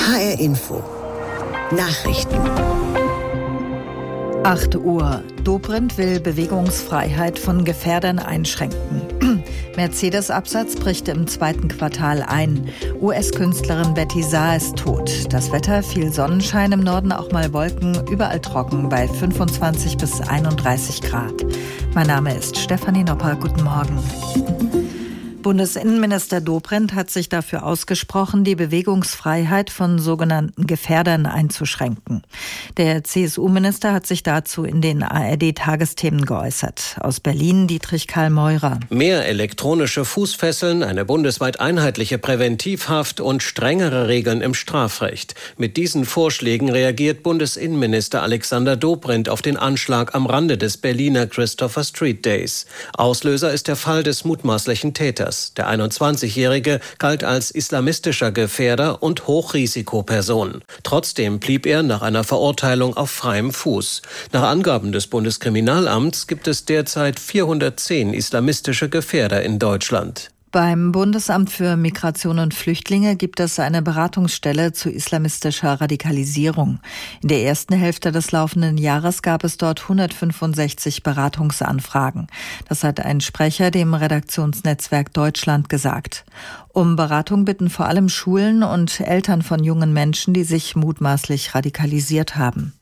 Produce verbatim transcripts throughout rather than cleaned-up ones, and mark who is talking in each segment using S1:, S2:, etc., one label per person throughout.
S1: H R Info. Nachrichten.
S2: acht Uhr. Dobrindt will Bewegungsfreiheit von Gefährdern einschränken. Mercedes-Absatz bricht im zweiten Quartal ein. U S-Künstlerin Betty Saar ist tot. Das Wetter: viel Sonnenschein, im Norden auch mal Wolken, überall trocken bei fünfundzwanzig bis einunddreißig Grad. Mein Name ist Stefanie Nopper. Guten Morgen. Bundesinnenminister Dobrindt hat sich dafür ausgesprochen, die Bewegungsfreiheit von sogenannten Gefährdern einzuschränken. Der C S U-Minister hat sich dazu in den A R D-Tagesthemen geäußert. Aus Berlin Dietrich Karl Meurer.
S3: Mehr elektronische Fußfesseln, eine bundesweit einheitliche Präventivhaft und strengere Regeln im Strafrecht. Mit diesen Vorschlägen reagiert Bundesinnenminister Alexander Dobrindt auf den Anschlag am Rande des Berliner Christopher Street Days. Auslöser ist der Fall des mutmaßlichen Täters. Der einundzwanzigjährige galt als islamistischer Gefährder und Hochrisikoperson. Trotzdem blieb er nach einer Verurteilung auf freiem Fuß. Nach Angaben des Bundeskriminalamts gibt es derzeit vierhundertzehn islamistische Gefährder in Deutschland.
S2: Beim Bundesamt für Migration und Flüchtlinge gibt es eine Beratungsstelle zu islamistischer Radikalisierung. In der ersten Hälfte des laufenden Jahres gab es dort hundertfünfundsechzig Beratungsanfragen. Das hat ein Sprecher dem Redaktionsnetzwerk Deutschland gesagt. Um Beratung bitten vor allem Schulen und Eltern von jungen Menschen, die sich mutmaßlich radikalisiert haben.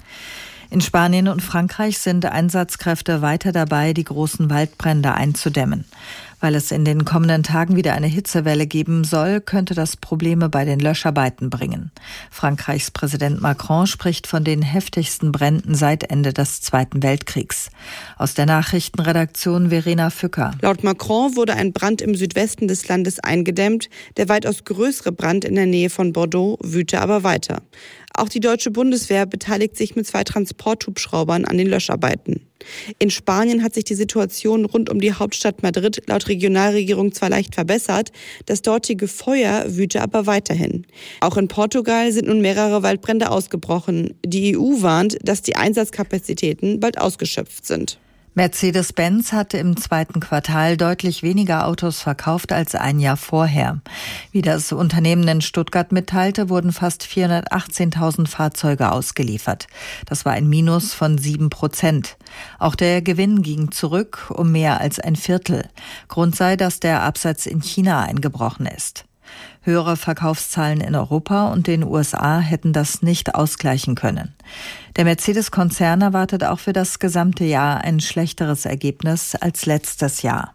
S2: In Spanien und Frankreich sind Einsatzkräfte weiter dabei, die großen Waldbrände einzudämmen. Weil es in den kommenden Tagen wieder eine Hitzewelle geben soll, könnte das Probleme bei den Löscharbeiten bringen. Frankreichs Präsident Macron spricht von den heftigsten Bränden seit Ende des Zweiten Weltkriegs. Aus der Nachrichtenredaktion Verena Fücker.
S4: Laut Macron wurde ein Brand im Südwesten des Landes eingedämmt. Der weitaus größere Brand in der Nähe von Bordeaux wüte aber weiter. Auch die deutsche Bundeswehr beteiligt sich mit zwei Transporthubschraubern an den Löscharbeiten. In Spanien hat sich die Situation rund um die Hauptstadt Madrid laut Regionalregierung zwar leicht verbessert, das dortige Feuer wüte aber weiterhin. Auch in Portugal sind nun mehrere Waldbrände ausgebrochen. Die E U warnt, dass die Einsatzkapazitäten bald ausgeschöpft sind.
S2: Mercedes-Benz hatte im zweiten Quartal deutlich weniger Autos verkauft als ein Jahr vorher. Wie das Unternehmen in Stuttgart mitteilte, wurden fast vierhundertachtzehntausend Fahrzeuge ausgeliefert. Das war ein Minus von sieben Prozent. Auch der Gewinn ging zurück um mehr als ein Viertel. Grund sei, dass der Absatz in China eingebrochen ist. Höhere Verkaufszahlen in Europa und den U S A hätten das nicht ausgleichen können. Der Mercedes-Konzern erwartet auch für das gesamte Jahr ein schlechteres Ergebnis als letztes Jahr.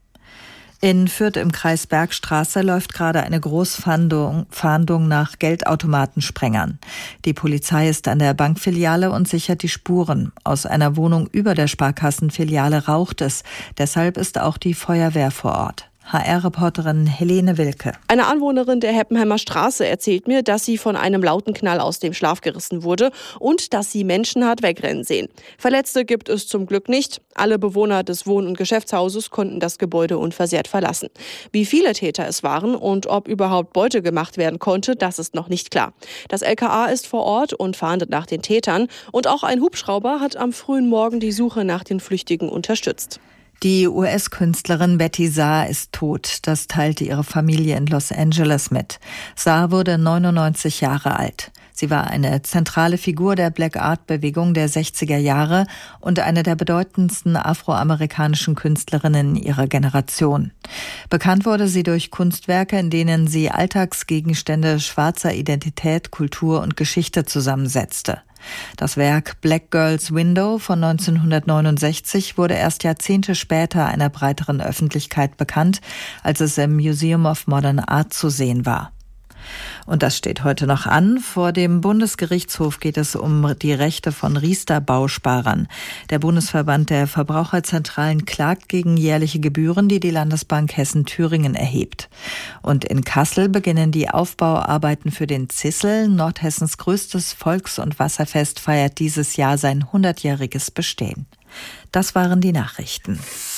S2: In Fürth im Kreis Bergstraße läuft gerade eine Großfahndung Fahndung nach Geldautomatensprengern. Die Polizei ist an der Bankfiliale und sichert die Spuren. Aus einer Wohnung über der Sparkassenfiliale raucht es. Deshalb ist auch die Feuerwehr vor Ort. H R-Reporterin Helene Wilke.
S5: Eine Anwohnerin der Heppenheimer Straße erzählt mir, dass sie von einem lauten Knall aus dem Schlaf gerissen wurde und dass sie Menschen hat wegrennen sehen. Verletzte gibt es zum Glück nicht. Alle Bewohner des Wohn- und Geschäftshauses konnten das Gebäude unversehrt verlassen. Wie viele Täter es waren und ob überhaupt Beute gemacht werden konnte, das ist noch nicht klar. Das L K A ist vor Ort und fahndet nach den Tätern. Und auch ein Hubschrauber hat am frühen Morgen die Suche nach den Flüchtigen unterstützt.
S2: Die U S-Künstlerin Betty Saar ist tot. Das teilte ihre Familie in Los Angeles mit. Saar wurde neunundneunzig Jahre alt. Sie war eine zentrale Figur der Black-Art-Bewegung der sechziger Jahre und eine der bedeutendsten afroamerikanischen Künstlerinnen ihrer Generation. Bekannt wurde sie durch Kunstwerke, in denen sie Alltagsgegenstände schwarzer Identität, Kultur und Geschichte zusammensetzte. Das Werk Black Girl's Window von neunzehnhundertneunundsechzig wurde erst Jahrzehnte später einer breiteren Öffentlichkeit bekannt, als es im Museum of Modern Art zu sehen war. Und das steht heute noch an. Vor dem Bundesgerichtshof geht es um die Rechte von Riester-Bausparern. Der Bundesverband der Verbraucherzentralen klagt gegen jährliche Gebühren, die die Landesbank Hessen-Thüringen erhebt. Und in Kassel beginnen die Aufbauarbeiten für den Zissel. Nordhessens größtes Volks- und Wasserfest feiert dieses Jahr sein hundertjähriges Bestehen. Das waren die Nachrichten.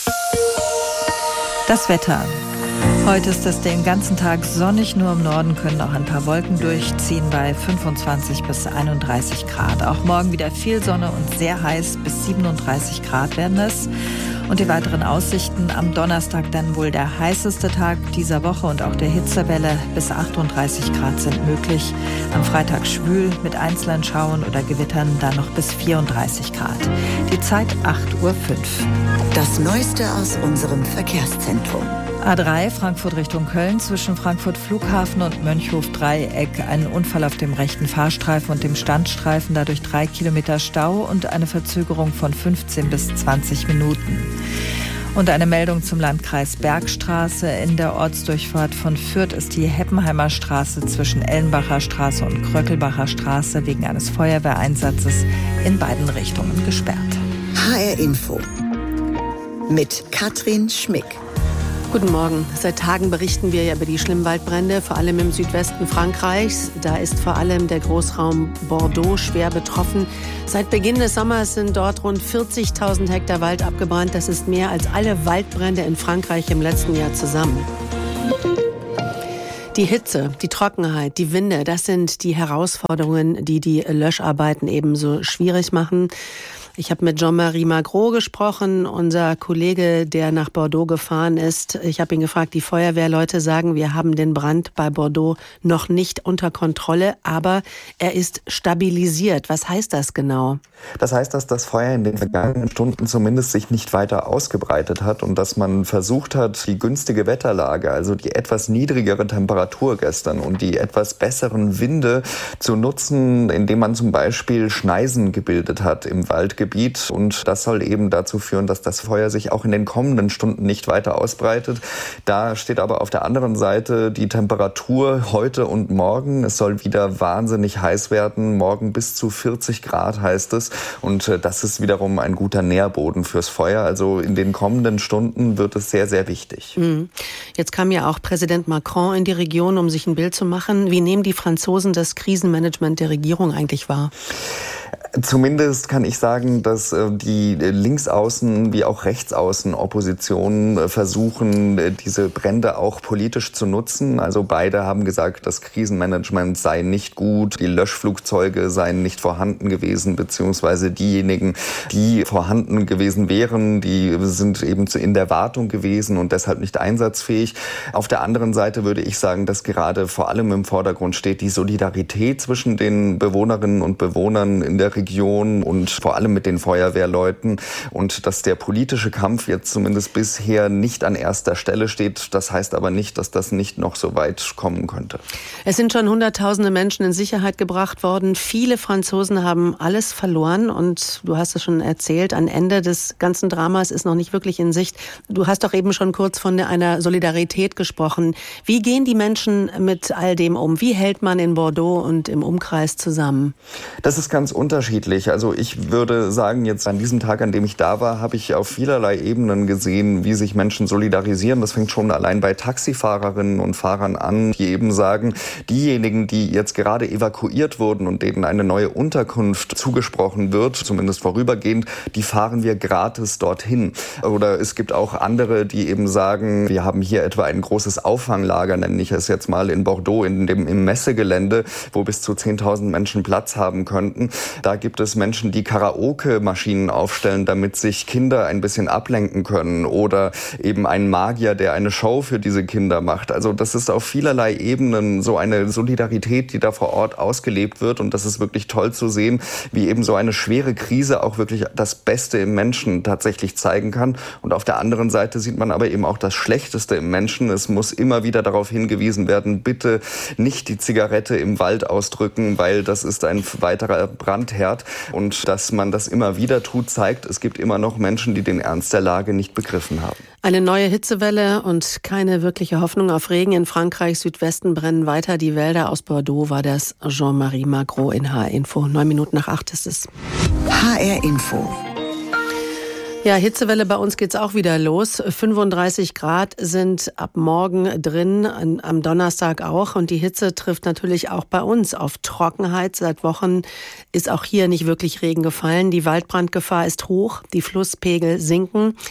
S2: Das Wetter. Heute ist es den ganzen Tag sonnig, nur im Norden können auch ein paar Wolken durchziehen bei fünfundzwanzig bis einunddreißig Grad. Auch morgen wieder viel Sonne und sehr heiß, bis siebenunddreißig Grad werden es. Und die weiteren Aussichten: am Donnerstag dann wohl der heißeste Tag dieser Woche und auch der Hitzewelle. Bis achtunddreißig Grad sind möglich. Am Freitag schwül mit einzelnen Schauern oder Gewittern, dann noch bis vierunddreißig Grad. Die Zeit acht Uhr fünf.
S1: Das Neueste aus unserem Verkehrszentrum.
S2: A drei Frankfurt Richtung Köln zwischen Frankfurt Flughafen und Mönchhof-Dreieck. Ein Unfall auf dem rechten Fahrstreifen und dem Standstreifen, dadurch drei Kilometer Stau und eine Verzögerung von fünfzehn bis zwanzig Minuten. Und eine Meldung zum Landkreis Bergstraße. In der Ortsdurchfahrt von Fürth ist die Heppenheimer Straße zwischen Ellenbacher Straße und Kröckelbacher Straße wegen eines Feuerwehreinsatzes in beiden Richtungen gesperrt.
S1: H R Info mit Katrin Schmick.
S6: Guten Morgen. Seit Tagen berichten wir ja über die schlimmen Waldbrände, vor allem im Südwesten Frankreichs. Da ist vor allem der Großraum Bordeaux schwer betroffen. Seit Beginn des Sommers sind dort rund vierzigtausend Hektar Wald abgebrannt. Das ist mehr als alle Waldbrände in Frankreich im letzten Jahr zusammen. Die Hitze, die Trockenheit, die Winde, das sind die Herausforderungen, die die Löscharbeiten ebenso schwierig machen. Ich habe mit Jean-Marie Magro gesprochen, unser Kollege, der nach Bordeaux gefahren ist. Ich habe ihn gefragt, die Feuerwehrleute sagen, wir haben den Brand bei Bordeaux noch nicht unter Kontrolle, aber er ist stabilisiert. Was heißt das genau?
S7: Das heißt, dass das Feuer in den vergangenen Stunden zumindest sich nicht weiter ausgebreitet hat und dass man versucht hat, die günstige Wetterlage, also die etwas niedrigere Temperatur gestern und die etwas besseren Winde zu nutzen, indem man zum Beispiel Schneisen gebildet hat im Waldgebiet. Und das soll eben dazu führen, dass das Feuer sich auch in den kommenden Stunden nicht weiter ausbreitet. Da steht aber auf der anderen Seite die Temperatur heute und morgen. Es soll wieder wahnsinnig heiß werden. Morgen bis zu vierzig Grad heißt es. Und das ist wiederum ein guter Nährboden fürs Feuer. Also in den kommenden Stunden wird es sehr, sehr wichtig.
S6: Jetzt kam ja auch Präsident Macron in die Region, um sich ein Bild zu machen. Wie nehmen die Franzosen das Krisenmanagement der Regierung eigentlich wahr?
S7: Zumindest kann ich sagen, dass die Linksaußen wie auch Rechtsaußen Opposition versuchen, diese Brände auch politisch zu nutzen. Also beide haben gesagt, das Krisenmanagement sei nicht gut, die Löschflugzeuge seien nicht vorhanden gewesen, beziehungsweise diejenigen, die vorhanden gewesen wären, die sind eben in der Wartung gewesen und deshalb nicht einsatzfähig. Auf der anderen Seite würde ich sagen, dass gerade vor allem im Vordergrund steht die Solidarität zwischen den Bewohnerinnen und Bewohnern in der Region und vor allem mit den Feuerwehrleuten und dass der politische Kampf jetzt zumindest bisher nicht an erster Stelle steht. Das heißt aber nicht, dass das nicht noch so weit kommen könnte.
S6: Es sind schon hunderttausende Menschen in Sicherheit gebracht worden. Viele Franzosen haben alles verloren und du hast es schon erzählt, ein Ende des ganzen Dramas ist noch nicht wirklich in Sicht. Du hast doch eben schon kurz von einer Solidarität gesprochen. Wie gehen die Menschen mit all dem um? Wie hält man in Bordeaux und im Umkreis zusammen?
S7: Das ist ganz unterschiedlich. Also ich würde sagen, jetzt an diesem Tag, an dem ich da war, habe ich auf vielerlei Ebenen gesehen, wie sich Menschen solidarisieren. Das fängt schon allein bei Taxifahrerinnen und Fahrern an, die eben sagen, diejenigen, die jetzt gerade evakuiert wurden und denen eine neue Unterkunft zugesprochen wird, zumindest vorübergehend, die fahren wir gratis dorthin. Oder es gibt auch andere, die eben sagen, wir haben hier etwa ein großes Auffanglager, nenne ich es jetzt mal, in Bordeaux, in dem, im Messegelände, wo bis zu zehntausend Menschen Platz haben könnten. Da gibt es Menschen, die Karaoke-Maschinen aufstellen, damit sich Kinder ein bisschen ablenken können oder eben einen Magier, der eine Show für diese Kinder macht. Also das ist auf vielerlei Ebenen so eine Solidarität, die da vor Ort ausgelebt wird und das ist wirklich toll zu sehen, wie eben so eine schwere Krise auch wirklich das Beste im Menschen tatsächlich zeigen kann. Und auf der anderen Seite sieht man aber eben auch das Schlechteste im Menschen. Es muss immer wieder darauf hingewiesen werden, bitte nicht die Zigarette im Wald ausdrücken, weil das ist ein weiterer Brandherd. Und dass man das immer wieder tut, zeigt, es gibt immer noch Menschen, die den Ernst der Lage nicht begriffen haben.
S6: Eine neue Hitzewelle und keine wirkliche Hoffnung auf Regen. In Frankreichs Südwesten brennen weiter die Wälder. Aus Bordeaux war das Jean-Marie Magro in H R Info. Neun Minuten nach acht ist es.
S1: H R Info.
S6: Ja, Hitzewelle, bei uns geht's auch wieder los. fünfunddreißig Grad sind ab morgen drin, am Donnerstag auch. Und die Hitze trifft natürlich auch bei uns auf Trockenheit. Seit Wochen ist auch hier nicht wirklich Regen gefallen. Die Waldbrandgefahr ist hoch, die Flusspegel sinken.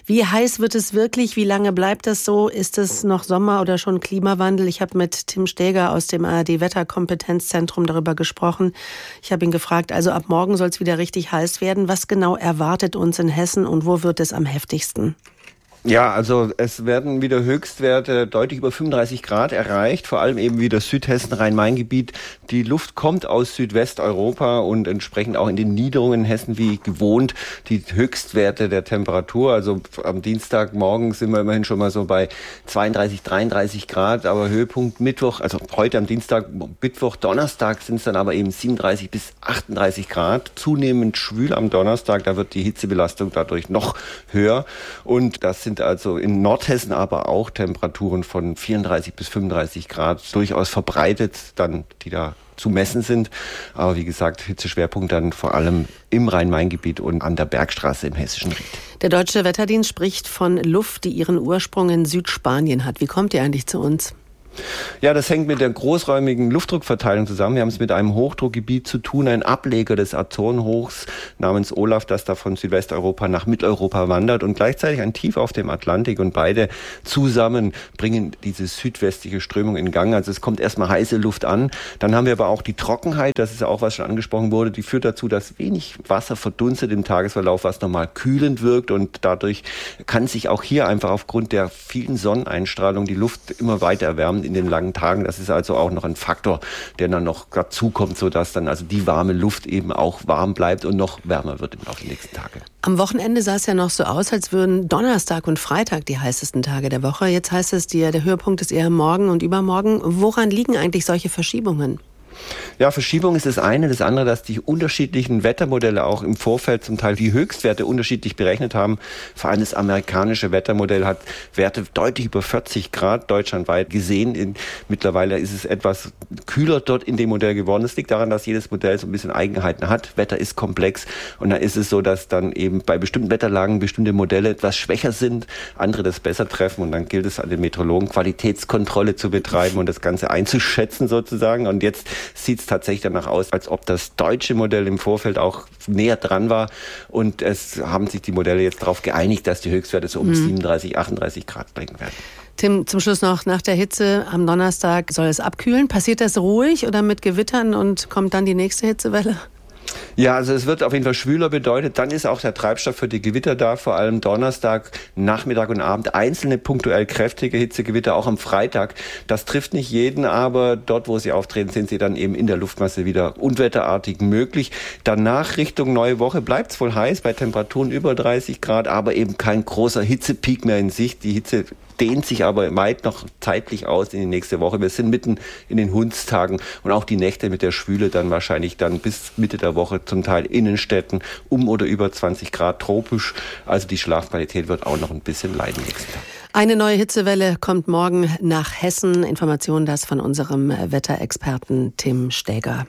S6: Wie heiß wird es wirklich? Wie lange bleibt das so? Ist es noch Sommer oder schon Klimawandel? Ich habe mit Tim Steger aus dem A R D-Wetterkompetenzzentrum darüber gesprochen. Ich habe ihn gefragt, also ab morgen soll es wieder richtig heiß werden. Was genau erwartet uns in Hessen und wo wird es am heftigsten?
S8: Ja, also es werden wieder Höchstwerte deutlich über fünfunddreißig Grad erreicht, vor allem eben wieder Südhessen, Rhein-Main-Gebiet. Die Luft kommt aus Südwesteuropa und entsprechend auch in den Niederungen in Hessen wie gewohnt die Höchstwerte der Temperatur. Also am Dienstagmorgen sind wir immerhin schon mal so bei zweiunddreißig, dreiunddreißig Grad, aber Höhepunkt Mittwoch, also heute am Dienstag, Mittwoch, Donnerstag sind es dann aber eben siebenunddreißig bis achtunddreißig Grad. Zunehmend schwül am Donnerstag, da wird die Hitzebelastung dadurch noch höher und das sind also in Nordhessen aber auch Temperaturen von vierunddreißig bis fünfunddreißig Grad durchaus verbreitet, dann die da zu messen sind. Aber wie gesagt, Hitzeschwerpunkt dann vor allem im Rhein-Main-Gebiet und an der Bergstraße im hessischen Ried.
S6: Der Deutsche Wetterdienst spricht von Luft, die ihren Ursprung in Südspanien hat. Wie kommt die eigentlich zu uns?
S8: Ja, das hängt mit der großräumigen Luftdruckverteilung zusammen. Wir haben es mit einem Hochdruckgebiet zu tun, ein Ableger des Azorenhochs namens Olaf, das da von Südwesteuropa nach Mitteleuropa wandert und gleichzeitig ein Tief auf dem Atlantik und beide zusammen bringen diese südwestliche Strömung in Gang. Also es kommt erstmal heiße Luft an, dann haben wir aber auch die Trockenheit, das ist ja auch was schon angesprochen wurde, die führt dazu, dass wenig Wasser verdunstet im Tagesverlauf, was nochmal kühlend wirkt und dadurch kann sich auch hier einfach aufgrund der vielen Sonneneinstrahlung die Luft immer weiter erwärmen in den langen Tagen. Das ist also auch noch ein Faktor, der dann noch dazu kommt, sodass dann also die warme Luft eben auch warm bleibt und noch wärmer wird im Laufe der nächsten Tage.
S6: Am Wochenende sah es ja noch so aus, als würden Donnerstag und Freitag die heißesten Tage der Woche. Jetzt heißt es, der Höhepunkt ist eher morgen und übermorgen. Woran liegen eigentlich solche Verschiebungen?
S8: Ja, Verschiebung ist das eine. Das andere, dass die unterschiedlichen Wettermodelle auch im Vorfeld zum Teil die Höchstwerte unterschiedlich berechnet haben. Vor allem das amerikanische Wettermodell hat Werte deutlich über vierzig Grad deutschlandweit gesehen. In, mittlerweile ist es etwas kühler dort in dem Modell geworden. Das liegt daran, dass jedes Modell so ein bisschen Eigenheiten hat. Wetter ist komplex und da ist es so, dass dann eben bei bestimmten Wetterlagen bestimmte Modelle etwas schwächer sind, andere das besser treffen und dann gilt es an den Meteorologen, Qualitätskontrolle zu betreiben und das Ganze einzuschätzen sozusagen. Und jetzt sieht es tatsächlich danach aus, als ob das deutsche Modell im Vorfeld auch näher dran war. Und es haben sich die Modelle jetzt darauf geeinigt, dass die Höchstwerte so um mhm. siebenunddreißig, achtunddreißig Grad bringen werden.
S6: Tim, zum Schluss noch, nach der Hitze am Donnerstag soll es abkühlen. Passiert das ruhig oder mit Gewittern und kommt dann die nächste Hitzewelle?
S8: Ja, also es wird auf jeden Fall schwüler bedeutet. Dann ist auch der Treibstoff für die Gewitter da, vor allem Donnerstag, Nachmittag und Abend. Einzelne punktuell kräftige Hitzegewitter, auch am Freitag. Das trifft nicht jeden, aber dort, wo sie auftreten, sind sie dann eben in der Luftmasse wieder unwetterartig möglich. Danach Richtung neue Woche bleibt es wohl heiß, bei Temperaturen über dreißig Grad, aber eben kein großer Hitzepeak mehr in Sicht. Die Hitze dehnt sich aber weit noch zeitlich aus in die nächste Woche. Wir sind mitten in den Hundstagen und auch die Nächte mit der Schwüle dann wahrscheinlich dann bis Mitte der Woche zum Teil Innenstädten um oder über zwanzig Grad tropisch. Also die Schlafqualität wird auch noch ein bisschen leiden nächsten Tag.
S6: Eine neue Hitzewelle kommt morgen nach Hessen. Information das von unserem Wetterexperten Tim Steger.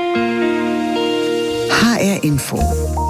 S1: H R Info.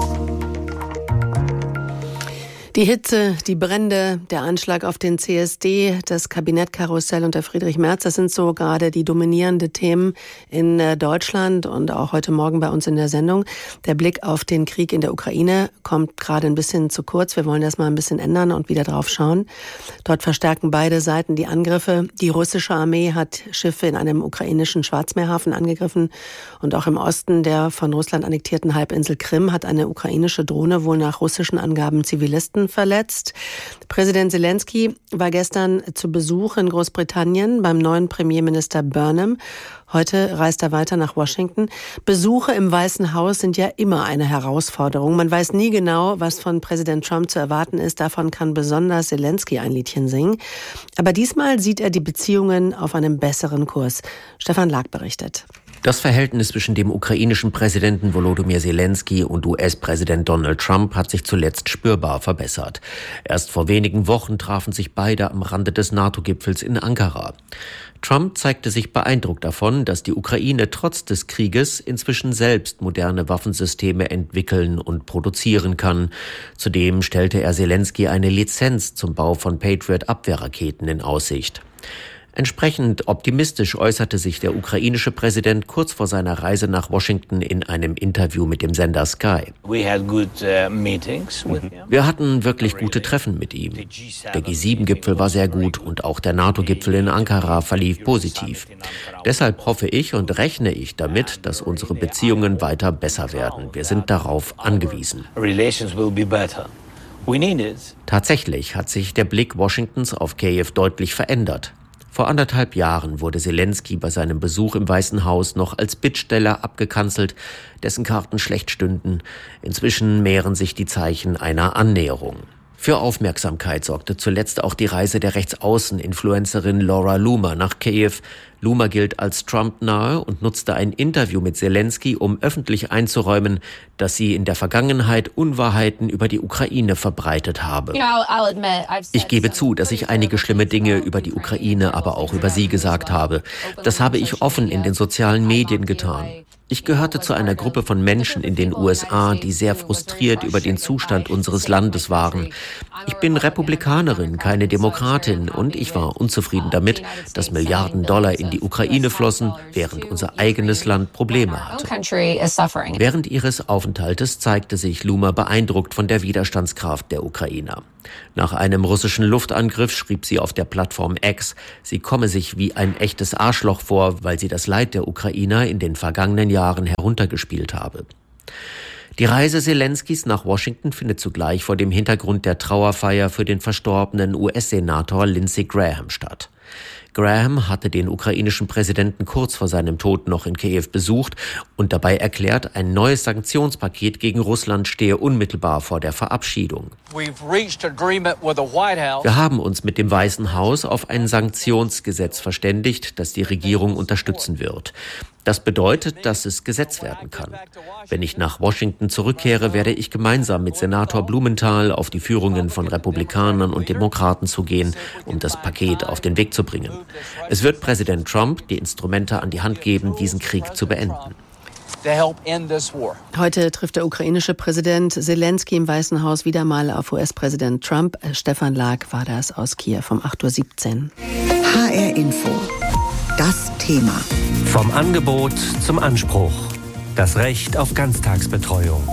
S6: Die Hitze, die Brände, der Anschlag auf den C S D, das Kabinettkarussell unter Friedrich Merz, das sind so gerade die dominierenden Themen in Deutschland und auch heute Morgen bei uns in der Sendung. Der Blick auf den Krieg in der Ukraine kommt gerade ein bisschen zu kurz. Wir wollen das mal ein bisschen ändern und wieder drauf schauen. Dort verstärken beide Seiten die Angriffe. Die russische Armee hat Schiffe in einem ukrainischen Schwarzmeerhafen angegriffen und auch im Osten der von Russland annektierten Halbinsel Krim hat eine ukrainische Drohne wohl nach russischen Angaben Zivilisten verletzt. Präsident Zelensky war gestern zu Besuch in Großbritannien beim neuen Premierminister Burnham. Heute reist er weiter nach Washington. Besuche im Weißen Haus sind ja immer eine Herausforderung. Man weiß nie genau, was von Präsident Trump zu erwarten ist. Davon kann besonders Zelensky ein Liedchen singen. Aber diesmal sieht er die Beziehungen auf einem besseren Kurs. Stefan Lag berichtet.
S9: Das Verhältnis zwischen dem ukrainischen Präsidenten Volodymyr Zelensky und U S-Präsident Donald Trump hat sich zuletzt spürbar verbessert. Erst vor wenigen Wochen trafen sich beide am Rande des NATO-Gipfels in Ankara. Trump zeigte sich beeindruckt davon, dass die Ukraine trotz des Krieges inzwischen selbst moderne Waffensysteme entwickeln und produzieren kann. Zudem stellte er Zelensky eine Lizenz zum Bau von Patriot-Abwehrraketen in Aussicht. Entsprechend optimistisch äußerte sich der ukrainische Präsident kurz vor seiner Reise nach Washington in einem Interview mit dem Sender Sky. Wir hatten wirklich gute Treffen mit ihm. Der G sieben Gipfel war sehr gut und auch der NATO-Gipfel in Ankara verlief positiv. Deshalb hoffe ich und rechne ich damit, dass unsere Beziehungen weiter besser werden. Wir sind darauf angewiesen. Tatsächlich hat sich der Blick Washingtons auf Kiew deutlich verändert. Vor anderthalb Jahren wurde Selenskyj bei seinem Besuch im Weißen Haus noch als Bittsteller abgekanzelt, dessen Karten schlecht stünden. Inzwischen mehren sich die Zeichen einer Annäherung. Für Aufmerksamkeit sorgte zuletzt auch die Reise der Rechtsaußen-Influencerin Laura Loomer nach Kiew. Loomer gilt als Trump-nahe und nutzte ein Interview mit Selenskyj, um öffentlich einzuräumen, dass sie in der Vergangenheit Unwahrheiten über die Ukraine verbreitet habe. Ich gebe zu, dass ich einige schlimme Dinge über die Ukraine, aber auch über sie gesagt habe. Das habe ich offen in den sozialen Medien getan. Ich gehörte zu einer Gruppe von Menschen in den U S A, die sehr frustriert über den Zustand unseres Landes waren. Ich bin Republikanerin, keine Demokratin, und ich war unzufrieden damit, dass Milliarden Dollar in die Ukraine flossen, während unser eigenes Land Probleme hatte. Während ihres Aufenthaltes zeigte sich Loomer beeindruckt von der Widerstandskraft der Ukrainer. Nach einem russischen Luftangriff schrieb sie auf der Plattform X, sie komme sich wie ein echtes Arschloch vor, weil sie das Leid der Ukrainer in den vergangenen Jahren heruntergespielt habe. Die Reise Selenskyjs nach Washington findet zugleich vor dem Hintergrund der Trauerfeier für den verstorbenen U S-Senator Lindsey Graham statt. Graham hatte den ukrainischen Präsidenten kurz vor seinem Tod noch in Kiew besucht und dabei erklärt, ein neues Sanktionspaket gegen Russland stehe unmittelbar vor der Verabschiedung. Wir haben uns mit dem Weißen Haus auf ein Sanktionsgesetz verständigt, das die Regierung unterstützen wird. Das bedeutet, dass es Gesetz werden kann. Wenn ich nach Washington zurückkehre, werde ich gemeinsam mit Senator Blumenthal auf die Führungen von Republikanern und Demokraten zugehen, um das Paket auf den Weg zu bringen. Es wird Präsident Trump die Instrumente an die Hand geben, diesen Krieg zu beenden.
S6: Heute trifft der ukrainische Präsident Selenskyj im Weißen Haus wieder mal auf U S-Präsident Trump. Stefan Lag war das aus Kiew um acht Uhr siebzehn.
S1: H R Info. Das Thema.
S10: Vom Angebot zum Anspruch. Das Recht auf Ganztagsbetreuung.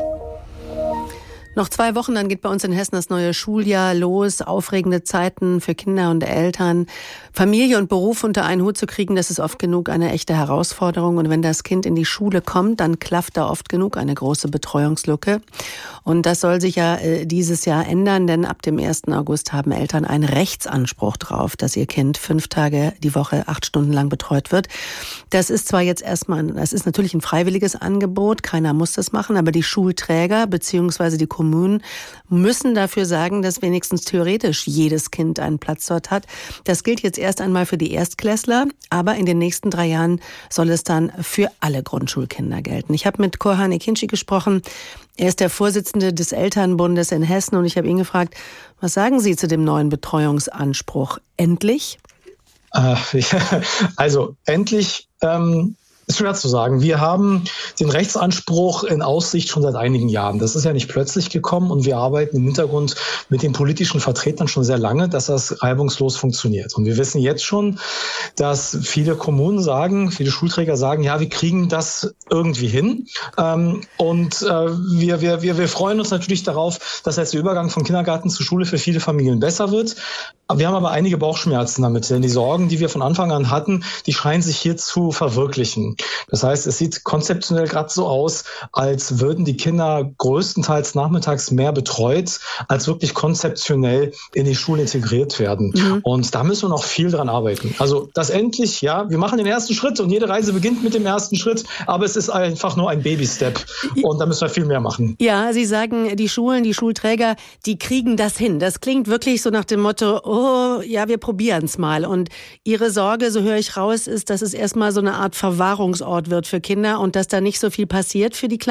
S6: Noch zwei Wochen, dann geht bei uns in Hessen das neue Schuljahr los. Aufregende Zeiten für Kinder und Eltern. Familie und Beruf unter einen Hut zu kriegen, das ist oft genug eine echte Herausforderung. Und wenn das Kind in die Schule kommt, dann klafft da oft genug eine große Betreuungslücke. Und das soll sich ja äh, dieses Jahr ändern, denn ab dem ersten August haben Eltern einen Rechtsanspruch drauf, dass ihr Kind fünf Tage die Woche acht Stunden lang betreut wird. Das ist zwar jetzt erstmal, das ist natürlich ein freiwilliges Angebot, keiner muss das machen, aber die Schulträger bzw. die Kommunen müssen dafür sagen, dass wenigstens theoretisch jedes Kind einen Platz dort hat. Das gilt jetzt erst einmal für die Erstklässler, aber in den nächsten drei Jahren soll es dann für alle Grundschulkinder gelten. Ich habe mit Korhan Ekinci gesprochen. Er ist der Vorsitzende des Elternbundes in Hessen und ich habe ihn gefragt, was sagen Sie zu dem neuen Betreuungsanspruch? Endlich?
S11: Äh, also endlich ähm ist schwer zu sagen. Wir haben den Rechtsanspruch in Aussicht schon seit einigen Jahren. Das ist ja nicht plötzlich gekommen und wir arbeiten im Hintergrund mit den politischen Vertretern schon sehr lange, dass das reibungslos funktioniert. Und wir wissen jetzt schon, dass viele Kommunen sagen, viele Schulträger sagen, ja, wir kriegen das irgendwie hin. Und wir, wir, wir, wir freuen uns natürlich darauf, dass jetzt der Übergang von Kindergarten zu Schule für viele Familien besser wird. Wir haben aber einige Bauchschmerzen damit, denn die Sorgen, die wir von Anfang an hatten, die scheinen sich hier zu verwirklichen. Das heißt, es sieht konzeptionell gerade so aus, als würden die Kinder größtenteils nachmittags mehr betreut, als wirklich konzeptionell in die Schule integriert werden. Mhm. Und da müssen wir noch viel dran arbeiten. Also das endlich, ja, wir machen den ersten Schritt und jede Reise beginnt mit dem ersten Schritt, aber es ist einfach nur ein Baby-Step und da müssen wir viel mehr machen.
S6: Ja, Sie sagen, die Schulen, die Schulträger, die kriegen das hin. Das klingt wirklich so nach dem Motto, oh, ja, wir probieren es mal. Und Ihre Sorge, so höre ich raus, ist, dass es erstmal so eine Art Verwahrungsort wird für Kinder und dass da nicht so viel passiert für die Kleinen?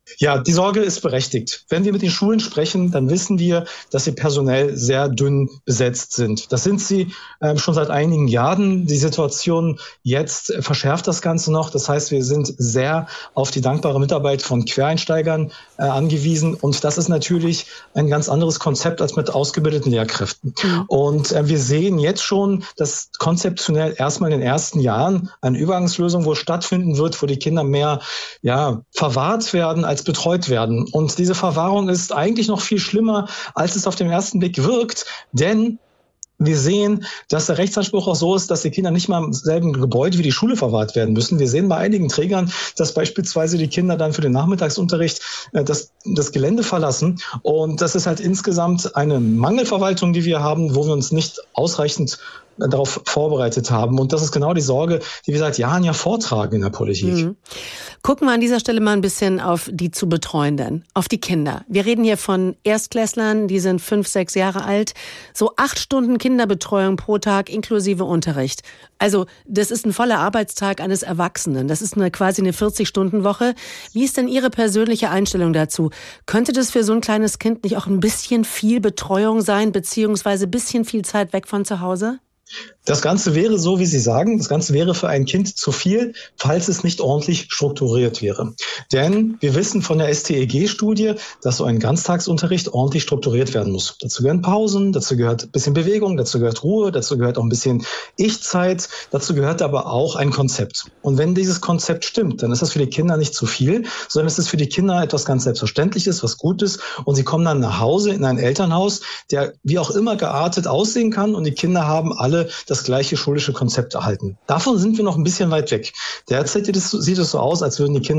S11: Ja, die Sorge ist berechtigt. Wenn wir mit den Schulen sprechen, dann wissen wir, dass sie personell sehr dünn besetzt sind. Das sind sie äh, schon seit einigen Jahren. Die Situation jetzt äh, verschärft das Ganze noch. Das heißt, wir sind sehr auf die dankbare Mitarbeit von Quereinsteigern äh, angewiesen. Und das ist natürlich ein ganz anderes Konzept als mit ausgebildeten Lehrkräften. Mhm. Und äh, wir sehen jetzt schon, dass konzeptionell erstmal in den ersten Jahren eine Übergangslösung wohl stattfinden wird, wo die Kinder mehr ja, verwahrt werden als betreut werden. Und diese Verwahrung ist eigentlich noch viel schlimmer, als es auf den ersten Blick wirkt, denn wir sehen, dass der Rechtsanspruch auch so ist, dass die Kinder nicht mal im selben Gebäude wie die Schule verwahrt werden müssen. Wir sehen bei einigen Trägern, dass beispielsweise die Kinder dann für den Nachmittagsunterricht äh, das, das Gelände verlassen. Und das ist halt insgesamt eine Mangelverwaltung, die wir haben, wo wir uns nicht ausreichend darauf vorbereitet haben. Und das ist genau die Sorge, die wir seit Jahren ja vortragen in der Politik.
S6: Mhm. Gucken wir an dieser Stelle mal ein bisschen auf die zu Betreuenden, auf die Kinder. Wir reden hier von Erstklässlern, die sind fünf, sechs Jahre alt. So acht Stunden Kinderbetreuung pro Tag inklusive Unterricht. Also das ist ein voller Arbeitstag eines Erwachsenen. Das ist eine, quasi eine vierzig-Stunden-Woche. Wie ist denn Ihre persönliche Einstellung dazu? Könnte das für so ein kleines Kind nicht auch ein bisschen viel Betreuung sein, beziehungsweise ein bisschen viel Zeit weg von zu Hause?
S11: Das Ganze wäre so, wie Sie sagen, das Ganze wäre für ein Kind zu viel, falls es nicht ordentlich strukturiert wäre. Denn wir wissen von der S T E G-Studie, dass so ein Ganztagsunterricht ordentlich strukturiert werden muss. Dazu gehören Pausen, dazu gehört ein bisschen Bewegung, dazu gehört Ruhe, dazu gehört auch ein bisschen Ich-Zeit, dazu gehört aber auch ein Konzept. Und wenn dieses Konzept stimmt, dann ist das für die Kinder nicht zu viel, sondern es ist für die Kinder etwas ganz Selbstverständliches, was Gutes. Und sie kommen dann nach Hause in ein Elternhaus, der wie auch immer geartet aussehen kann. Und die Kinder haben alle das gleiche schulische Konzept erhalten. Davon sind wir noch ein bisschen weit weg. Derzeit sieht es so aus, als würden die Kinder